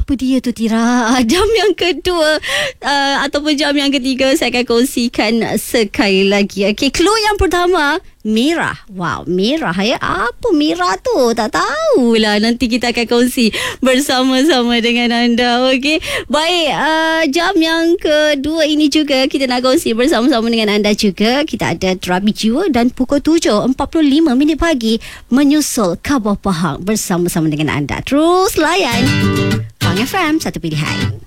Apa dia tu, Tira? Jam yang kedua ataupun jam yang ketiga saya akan kongsikan sekali lagi. Okey, clue yang pertama, merah. Wow, merah ya. Apa merah tu? Tak tahulah. Nanti kita akan kongsi bersama-sama dengan anda. Okey. Baik, jam yang kedua ini juga kita nak kongsi bersama-sama dengan anda juga. Kita ada terapi jiwa dan pukul 7.45 pagi menyusul Khabar Pahang bersama-sama dengan anda. Terus layan Pahang FM, satu pilihan.